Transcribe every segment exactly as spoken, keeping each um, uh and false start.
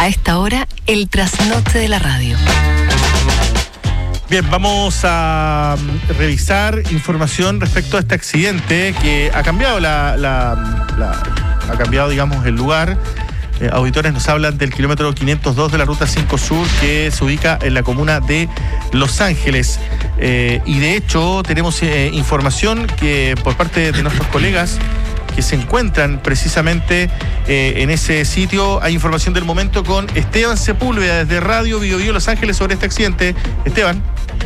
A esta hora, el trasnoche de la radio. Bien, vamos a revisar información respecto a este accidente que ha cambiado la, la, la ha cambiado, digamos, el lugar. Eh, auditores nos hablan del kilómetro quinientos dos de la Ruta cinco Sur, que se ubica en la comuna de Los Ángeles. Eh, y de hecho tenemos eh, información que por parte de nuestros colegas que se encuentran precisamente eh, en ese sitio. Hay información del momento con Esteban Sepúlveda desde Radio Bio Bio Los Ángeles sobre este accidente. Esteban.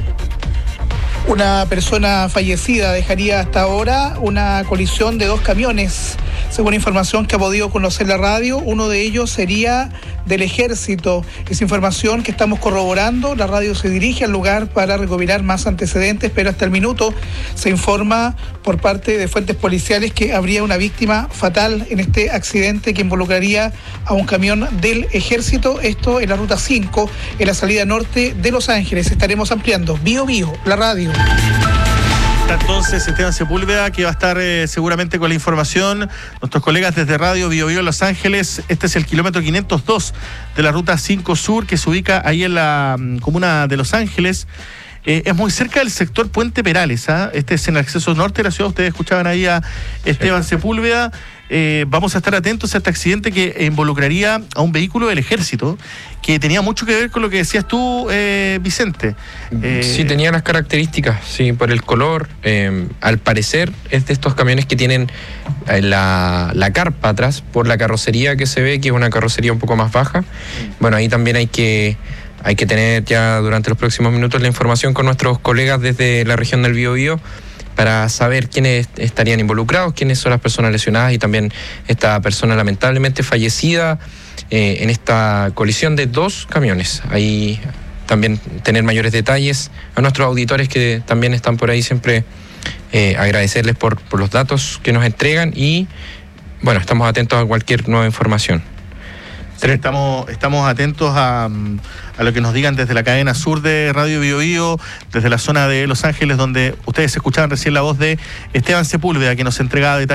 Una persona fallecida dejaría hasta ahora una colisión de dos camiones. Según información que ha podido conocer la radio, uno de ellos sería del Ejército. Es información que estamos corroborando. La radio se dirige al lugar para recopilar más antecedentes, pero hasta el minuto se informa por parte de fuentes policiales que habría una víctima fatal en este accidente que involucraría a un camión del Ejército. Esto en la Ruta cinco, en la salida norte de Los Ángeles. Estaremos ampliando. Bio Bio, la radio. Entonces, Esteban Sepúlveda, que va a estar eh, seguramente con la información. Nuestros colegas desde Radio Bio Bio Los Ángeles. Este es el kilómetro quinientos dos de la Ruta cinco Sur, que se ubica ahí en la um, comuna de Los Ángeles. Eh, es muy cerca del sector Puente Perales, ¿ah? Este es en el acceso norte de la ciudad. Ustedes escuchaban ahí a Esteban Sepúlveda. Eh, vamos a estar atentos a este accidente que involucraría a un vehículo del Ejército, que tenía mucho que ver con lo que decías tú, eh, Vicente. Eh, sí, tenía las características, sí, por el color. Eh, al parecer es de estos camiones que tienen eh, la, la carpa atrás, por la carrocería que se ve, que es una carrocería un poco más baja. Bueno, ahí también hay que... Hay que tener ya durante los próximos minutos la información con nuestros colegas desde la región del Biobío para saber quiénes estarían involucrados, quiénes son las personas lesionadas y también esta persona lamentablemente fallecida eh, en esta colisión de dos camiones. Ahí también tener mayores detalles. A nuestros auditores que también están por ahí siempre eh, agradecerles por, por los datos que nos entregan y bueno, estamos atentos a cualquier nueva información. Sí, estamos, estamos atentos a, a lo que nos digan desde la cadena sur de Radio Bio Bio, desde la zona de Los Ángeles, donde ustedes escuchaban recién la voz de Esteban Sepúlveda, que nos entregaba detalles